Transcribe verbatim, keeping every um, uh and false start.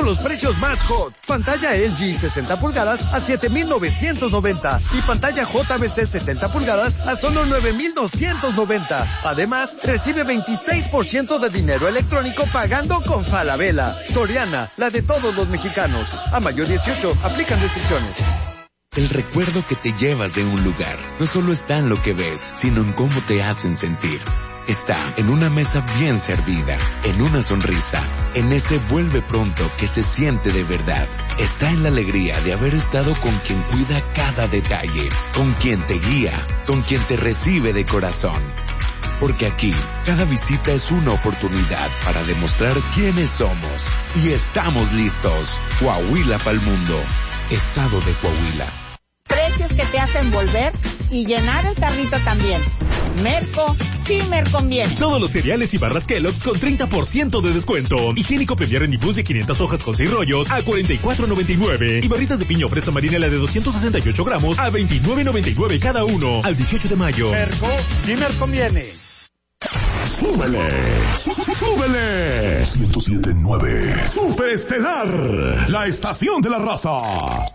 con los precios más hot. Pantalla L G sesenta pulgadas a siete mil novecientos noventa y pantalla J B C setenta pulgadas a solo nueve mil doscientos noventa. Además, recibe veintiséis por ciento de dinero electrónico pagando con Falabella. Soriana, la de todos los mexicanos. A mayo dieciocho, aplican restricciones. El recuerdo que te llevas de un lugar no solo está en lo que ves, sino en cómo te hacen sentir. Está en una mesa bien servida, en una sonrisa, en ese vuelve pronto que se siente de verdad. Está en la alegría de haber estado con quien cuida cada detalle, con quien te guía, con quien te recibe de corazón. Porque aquí, cada visita es una oportunidad para demostrar quiénes somos. Y estamos listos. Coahuila pa'l mundo. Estado de Coahuila. Precios que te hacen volver y llenar el carrito también. Merco, sí me conviene. Todos los cereales y barras Kellogg's con treinta por ciento de descuento. Higiénico Premier en Ibus de quinientas hojas con seis rollos a cuarenta y cuatro noventa y nueve. Y barritas de piña o fresa marinela de doscientos sesenta y ocho gramos a veintinueve noventa y nueve cada uno. Al dieciocho de mayo. Merco, sí me conviene. ¡Súbele! ¡Súbele! ciento siete punto nueve Superestelar, la estación de la raza.